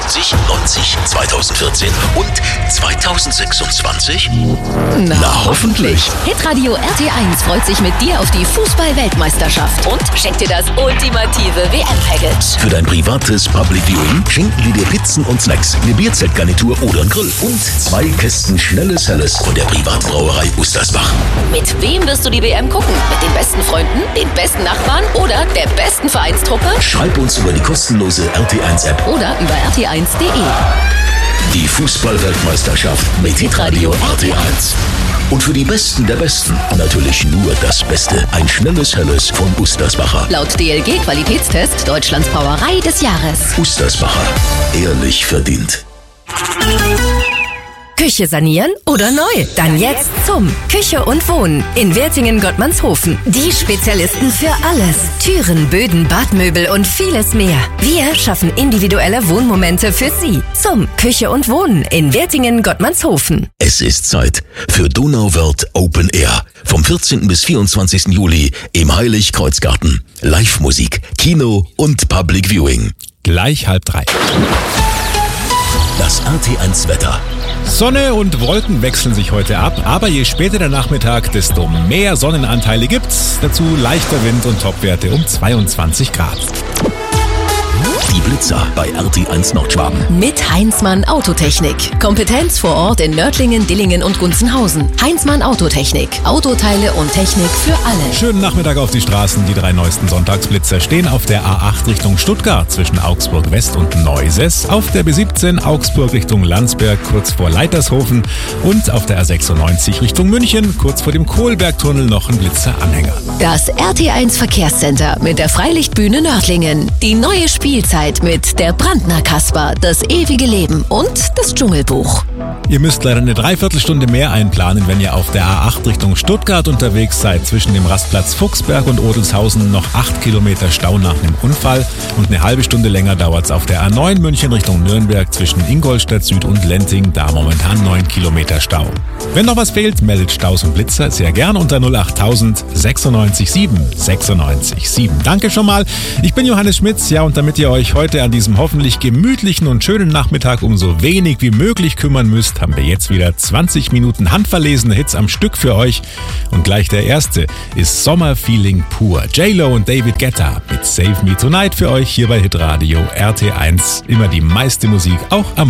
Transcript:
78, 90, 2014 und 2026? Na, hoffentlich. Hitradio RT1 freut sich mit dir auf die Fußball-Weltmeisterschaft und schenkt dir das ultimative WM-Package. Für dein privates Public Viewing schenken wir dir Pizzen und Snacks, eine Bierzeltgarnitur oder einen Grill und 2 Kästen schnelles Helles von der Privatbrauerei Ustersbach. Mit wem wirst du die WM gucken? Mit den besten Freunden, den besten Nachbarn oder der besten Vereinstruppe? Schreib uns über die kostenlose RT1-App Oder über rt1.de. Die Fußball-Weltmeisterschaft mit Hitradio RT1. Und für die Besten der Besten natürlich nur das Beste. Ein schnelles Helles von Ustersbacher. Laut DLG Qualitätstest Deutschlands Brauerei des Jahres. Ustersbacher. Ehrlich verdient. Küche sanieren oder neu? Dann jetzt zum Küche und Wohnen in Wertingen-Gottmannshofen. Die Spezialisten für alles. Türen, Böden, Badmöbel und vieles mehr. Wir schaffen individuelle Wohnmomente für Sie. Zum Küche und Wohnen in Wertingen-Gottmannshofen. Es ist Zeit für Donauwörth Open Air. Vom 14. bis 24. Juli im Heiligkreuzgarten. Live-Musik, Kino und Public Viewing. Gleich 2:30. Das RT1-Wetter. Sonne und Wolken wechseln sich heute ab, aber je später der Nachmittag, desto mehr Sonnenanteile gibt's. Dazu leichter Wind und Topwerte um 22 Grad. Die Blitzer bei RT1 Nordschwaben. Mit Heinzmann Autotechnik. Kompetenz vor Ort in Nördlingen, Dillingen und Gunzenhausen. Heinzmann Autotechnik. Autoteile und Technik für alle. Schönen Nachmittag auf die Straßen. Die 3 neuesten Sonntagsblitzer stehen auf der A8 Richtung Stuttgart zwischen Augsburg West und Neuses, auf der B17 Augsburg Richtung Landsberg kurz vor Leitershofen und auf der A96 Richtung München kurz vor dem Kohlbergtunnel noch ein Blitzeranhänger. Das RT1 Verkehrscenter mit der Freilichtbühne Nördlingen. Die neue Spielzeit mit der Brandner Kasper, das ewige Leben und das Dschungelbuch. Ihr müsst leider eine Dreiviertelstunde mehr einplanen, wenn ihr auf der A8 Richtung Stuttgart unterwegs seid. Zwischen dem Rastplatz Fuchsberg und Odelshausen noch 8 Kilometer Stau nach einem Unfall und eine halbe Stunde länger dauert's auf der A9 München Richtung Nürnberg zwischen Ingolstadt Süd und Lenting, da momentan 9 Kilometer Stau. Wenn noch was fehlt, meldet Staus und Blitzer sehr gern unter 08000 96 7 96 7. Danke schon mal. Ich bin Johannes Schmitz, ja, und damit ihr euch heute an diesem hoffentlich gemütlichen und schönen Nachmittag um so wenig wie möglich kümmern müsst, haben wir jetzt wieder 20 Minuten handverlesene Hits am Stück für euch. Und gleich der erste ist Sommerfeeling pur. J-Lo und David Guetta mit Save Me Tonight für euch hier bei Hitradio RT1. Immer die meiste Musik, auch am